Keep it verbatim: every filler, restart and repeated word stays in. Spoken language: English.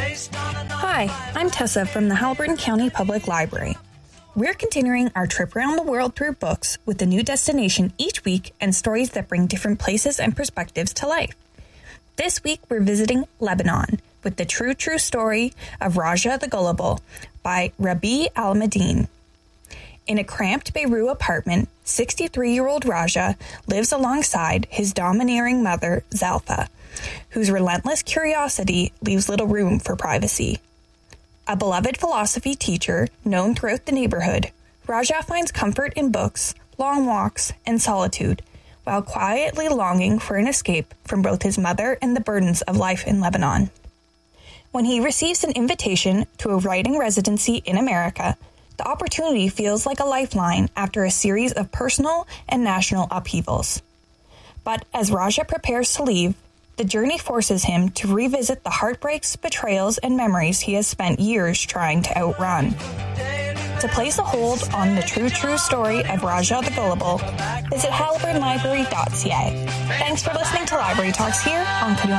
Hi, I'm Tessa from the Haliburton County Public Library. We're continuing our trip around the world through books with a new destination each week and stories that bring different places and perspectives to life. This week we're visiting Lebanon with the true, true story of Raja the Gullible by Rabi Al-Madin. In a cramped Beirut apartment, sixty-three-year-old Raja lives alongside his domineering mother, Zalfa, whose relentless curiosity leaves little room for privacy. A beloved philosophy teacher known throughout the neighborhood, Raja finds comfort in books, long walks, and solitude, while quietly longing for an escape from both his mother and the burdens of life in Lebanon. When he receives an invitation to a writing residency in America, the opportunity feels like a lifeline after a series of personal and national upheavals. But as Raja prepares to leave, the journey forces him to revisit the heartbreaks, betrayals, and memories he has spent years trying to outrun. To place a hold on the true, true story of Raja the Gullible, visit haliburton library dot c a. Thanks for listening to Library Talks here on